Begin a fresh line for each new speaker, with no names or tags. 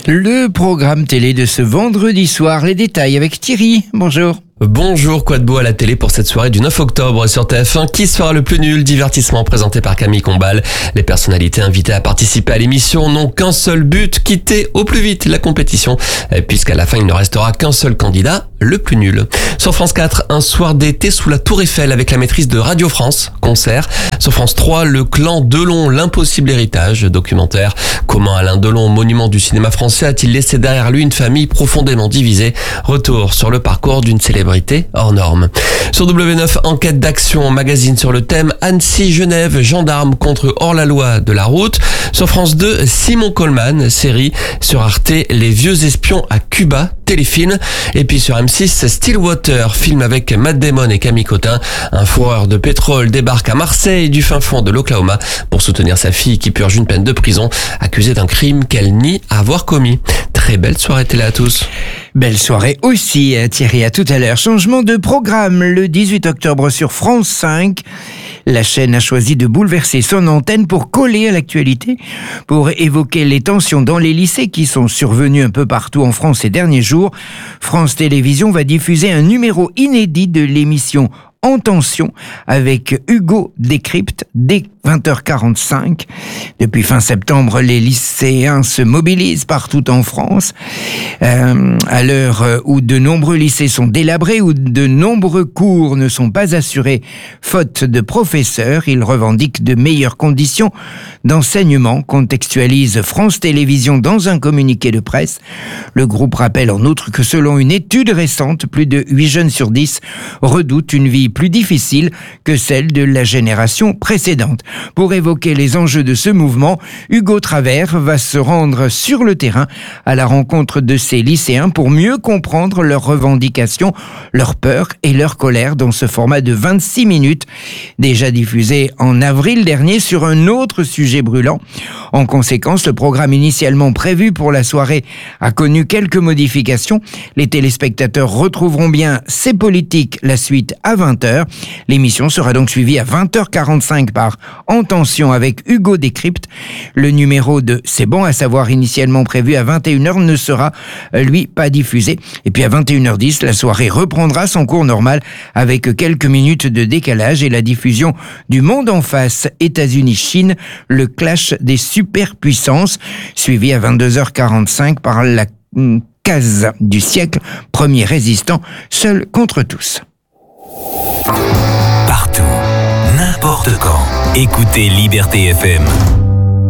Le programme télé de ce vendredi soir, les détails avec Thierry. Bonjour.
Bonjour, quoi de beau à la télé pour cette soirée du 9 octobre sur TF1. Qui sera le plus nul? Divertissement présenté par Camille Combal. Les personnalités invitées à participer à l'émission n'ont qu'un seul but, quitter au plus vite la compétition, puisqu'à la fin il ne restera qu'un seul candidat, le plus nul. Sur France 4, un soir d'été sous la Tour Eiffel avec la maîtrise de Radio France, concert. Sur France 3, le clan Delon, l'impossible héritage, documentaire. Comment Alain Delon, monument du cinéma français, a-t-il laissé derrière lui une famille profondément divisée? Retour sur le parcours d'une célébrité hors norme. Sur W9, enquête d'action, magazine sur le thème Annecy-Genève, gendarme contre hors-la-loi de la route. Sur France 2, Simon Coleman, série. Sur Arte, Les vieux espions à Cuba, téléfilm. Et puis sur M6, Stillwater, film avec Matt Damon et Camille Cotin. Un fourreur de pétrole débarque à Marseille du fin fond de l'Oklahoma pour soutenir sa fille qui purge une peine de prison, accusée d'un crime qu'elle nie avoir commis. Très belle soirée télé à tous.
Belle soirée aussi, Thierry, à tout à l'heure. Changement de programme le 18 octobre sur France 5. La chaîne a choisi de bouleverser son antenne pour coller à l'actualité, pour évoquer les tensions dans les lycées qui sont survenues un peu partout en France ces derniers jours. France Télévisions va diffuser un numéro inédit de l'émission En tension avec Hugo Décrypte dès 20h45. Depuis fin septembre, les lycéens se mobilisent partout en France. À l'heure où de nombreux lycées sont délabrés, où de nombreux cours ne sont pas assurés faute de professeurs, ils revendiquent de meilleures conditions d'enseignement, contextualise France Télévisions dans un communiqué de presse. Le groupe rappelle en outre que selon une étude récente, plus de 8 jeunes sur 10 redoutent une vie plus difficile que celle de la génération précédente. Pour évoquer les enjeux de ce mouvement, Hugo Travers va se rendre sur le terrain à la rencontre de ces lycéens pour mieux comprendre leurs revendications, leurs peurs et leur colère dans ce format de 26 minutes, déjà diffusé en avril dernier sur un autre sujet brûlant. En conséquence, le programme initialement prévu pour la soirée a connu quelques modifications. Les téléspectateurs retrouveront bien C'est politique, la suite à 20h. L'émission sera donc suivie à 20h45 par En tension avec Hugo Décrypte. Le numéro de C'est bon à savoir initialement prévu à 21h ne sera, lui, pas diffusé. Et puis à 21h10, la soirée reprendra son cours normal avec quelques minutes de décalage et la diffusion du Monde en face, États-Unis-Chine, le clash des superpuissances, suivi à 22h45 par la case du siècle, premier résistant, seul contre tous.
Partout, n'importe quand, écoutez Liberté FM.